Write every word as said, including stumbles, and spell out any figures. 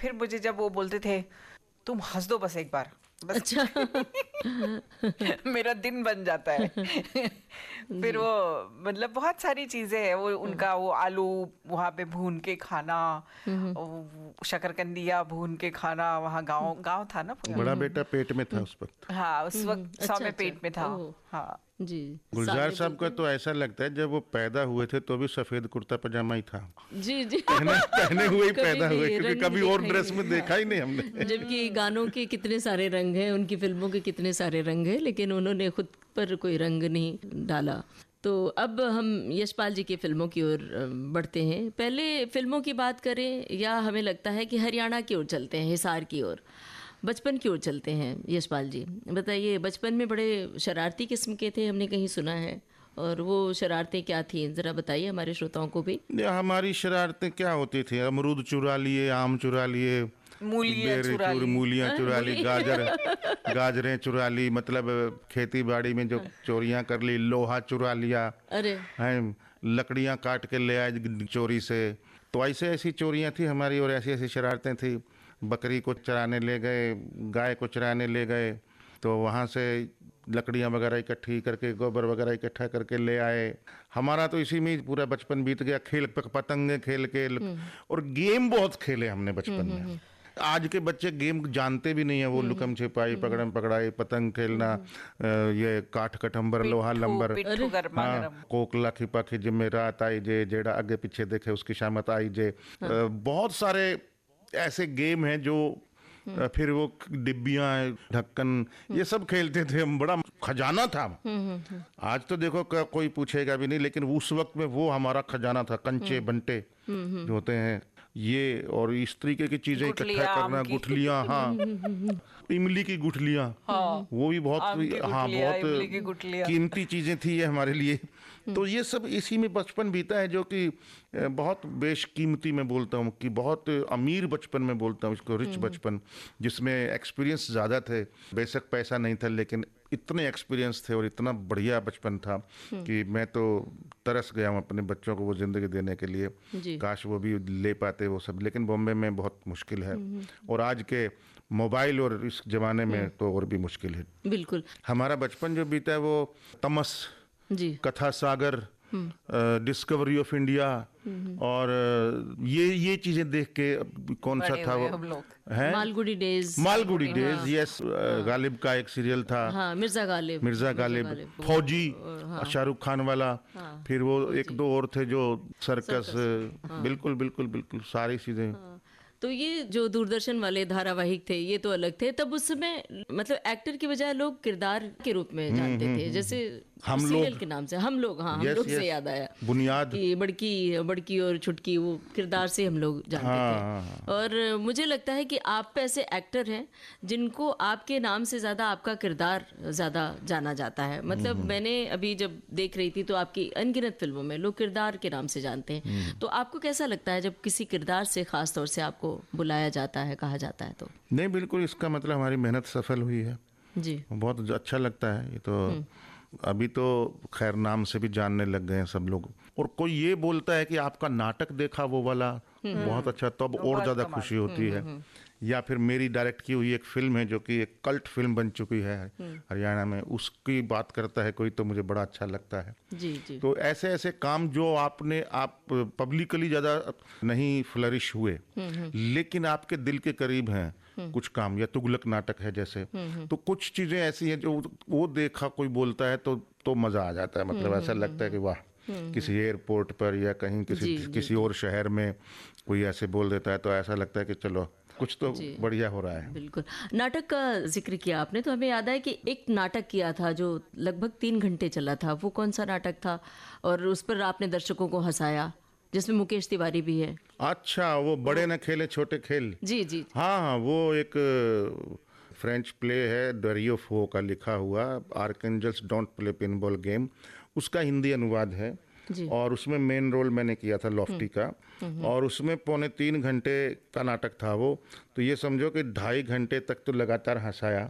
फिर मुझे जब वो बोलते थे तुम हंस दो बस एक बार, बस अच्छा। मेरा दिन बन जाता है। फिर जी। वो मतलब बहुत सारी चीजें हैं, वो हाँ। उनका वो आलू वहां पे भून के खाना, हम्म। वो शकरकंदिया भून के खाना, वहाँ गांव गांव था ना पूरा। बड़ा हम्म। बेटा पेट में था हम्म। उस वक्त। हाँ उस हम्म। वक्त अच्छा सौम्य अच्छा। पेट में था। ओह। हाँ जी। गुलजार साले साहब बोलते का हैं। तो ऐसा लगता है जब वो पैदा हुए थे तो भी सफेद कुर्ता पजामा ही था, जी जी। पहने पहने हुए ही कभी पैदा हुए, भी क्योंकि रंग कभी और देखा ही ड्रेस नहीं। में देखा ही हाँ। नहीं हमने। जबकि गानों के कितने सारे रंग हैं, उनकी फिल्मों के कितने सारे रंग हैं, लेकिन उन्होंने खुद पर कोई रंग नहीं डाला। तो अब हम यशपाल जी की फिल्मों की ओर अ, बढ़ते हैं। पहले फिल्मों की बात करें या हमें लगता है कि हरियाणा की ओर चलते हैं, हिसार की ओर, बचपन की ओर चलते हैं। यशपाल जी बताइए, बचपन में बड़े शरारती किस्म के थे हमने कहीं सुना है, और वो शरारतें क्या थी ज़रा बताइए हमारे श्रोताओं को भी। ये हमारी शरारतें क्या होती थी, अमरूद चुरा लिए, आम चुरा लिए, मूलियाँ बेर चुरा चूर ली। मूलियाँ अ, चुरा ली, मूली। गाजर गाजरें चुरा ली, मतलब खेती बाड़ी में जो चोरियां कर ली, लोहा चुरा लिया अरे। है, लकड़ियां काट के ले आए चोरी से। तो ऐसे ऐसी चोरियां थी हमारी और ऐसी ऐसी शरारतें थी। बकरी को चराने ले गए, गाय को चराने ले गए, तो वहाँ से लकड़ियाँ वगैरह इकट्ठी करके, गोबर वगैरह इकट्ठा करके ले आए। हमारा तो इसी में ही पूरा बचपन बीत गया, खेल पतंगे खेल के। और गेम बहुत खेले हमने बचपन में। आज के बच्चे गेम जानते भी नहीं है, वो लुकम छिपाई, पकड़म पकड़ाई, पतंग खेलना, अ, ये काठ कटम्बर, लोहा पिट्ठू लंबर, पिट्ठू अरे। गरमा हाँ, गरम। कोकला खिपा खिज में रात आई जे, जेड़ा आगे पीछे देखे उसकी शामत आई जे। अ, बहुत सारे ऐसे गेम हैं जो, अ, फिर वो डिब्बियां, ढक्कन, ये सब खेलते थे हम, बड़ा खजाना था। आज तो देखो क- कोई पूछेगा भी नहीं, लेकिन उस वक्त में वो हमारा खजाना था। कंचे बंटे जो होते हैं ये, और इस तरीके की चीजें इकट्ठा गुठलियाँ आम करना, की। गुठलियां, हाँ, इमली की गुठलियां, हाँ वो भी बहुत, आम की हाँ, गुठलियाँ, बहुत इमली की गुठलियाँ। कीमती चीजें थी ये हमारे लिए। तो ये सब इसी में बचपन बीता है, जो कि अ, बहुत बेशकीमती मैं बोलता हूँ, कि बहुत अमीर बचपन में बोलता हूँ इसको, रिच बचपन, जिसमें एक्सपीरियंस ज़्यादा थे। बेशक पैसा नहीं था, लेकिन इतने एक्सपीरियंस थे और इतना बढ़िया बचपन था कि मैं तो तरस गया हूँ अपने बच्चों को वो ज़िंदगी देने के लिए। जी। काश वो भी ले पाते वो सब, लेकिन बॉम्बे में बहुत मुश्किल है, और आज के मोबाइल और इस जमाने में तो और भी मुश्किल है। बिल्कुल। हमारा बचपन जो बीता है वो तमस, जी। कथा सागर, डिस्कवरी ऑफ इंडिया, और अ, ये ये चीजें देख के, अब कौन सा बड़े था हुए वो हम लोग। है, मालगुडी डेज। मालगुडी मालगुडी डेज, हाँ। यस, हाँ। गालिब का एक सीरियल था, हाँ, मिर्जा गालिब। मिर्जा गालिब, वो- फौजी, और हाँ। शाहरुख खान वाला। हाँ, फिर वो एक फौजी। दो और थे जो सर्कस, सर्कस। हाँ। बिल्कुल बिल्कुल बिल्कुल सारी चीजें। हाँ। तो ये जो दूरदर्शन वाले धारावाहिक थे ये तो अलग थे। तब उस समय मतलब एक्टर की बजाय लोग किरदार के रूप में जानते थे, जैसे हम सीरियल लोग, के नाम से हम लोग, हाँ, हम यस लोग से यस, याद आया बुनियाद, कि बड़की बड़की और छुटकी, वो किरदार से हम लोग जानते हाँ थे। हाँ हाँ। और मुझे लगता है कि आप ऐसे एक्टर हैं जिनको आपके नाम से ज़्यादा आपका किरदार ज़्यादा जाना जाता है। मतलब मैंने अभी जब देख रही थी तो आपकी अनगिनत फिल्मों में लोग किरदार के नाम से जानते हैं। तो आपको कैसा लगता है जब किसी किरदार से खास तौर से आपको बुलाया जाता है, कहा जाता है तो? नहीं, बिल्कुल, इसका मतलब हमारी मेहनत सफल हुई है, जी। बहुत अच्छा लगता है ये तो। अभी तो खैर नाम से भी जानने लग गए हैं सब लोग, और कोई ये बोलता है कि आपका नाटक देखा वो वाला बहुत अच्छा, तब तो और बहुत ज़्यादा कमाल। खुशी होती है। या फिर मेरी डायरेक्ट की हुई एक फिल्म है जो कि एक कल्ट फिल्म बन चुकी है हरियाणा में, उसकी बात करता है कोई, तो मुझे बड़ा अच्छा लगता है। जी जी। तो ऐसे ऐसे काम जो आपने, आप पब्लिकली ज़्यादा नहीं फ्लरिश हुए, लेकिन आपके दिल के करीब हैं कुछ काम, या तुगलक नाटक है जैसे, तो कुछ चीज़ें ऐसी हैं जो वो देखा कोई बोलता है तो तो मज़ा आ जाता है। मतलब ऐसा लगता है कि वाह, किसी एयरपोर्ट पर या कहीं किसी जी, जी, किसी और शहर में कोई ऐसे बोल देता है, तो ऐसा लगता है कि चलो कुछ तो जी। बढ़िया हो रहा है। बिल्कुल। नाटक का जिक्र किया आपने तो हमें याद है कि एक नाटक किया था जो लगभग तीन घंटे चला था। वो कौन सा नाटक था और उस पर आपने दर्शकों को हंसाया, जिसमें मुकेश तिवारी भी है? अच्छा, वो बड़े न खेले छोटे खेल। जी जी। हाँ हाँ, वो एक फ्रेंच प्ले है, डरियो फो का लिखा हुआ, archangels don't play pinball game, उसका हिंदी अनुवाद है। जी। और उसमें मेन रोल मैंने किया था लॉफ्टी का, और उसमें पौने तीन घंटे का नाटक था वो। तो ये समझो कि ढाई घंटे तक तो लगातार हंसाया,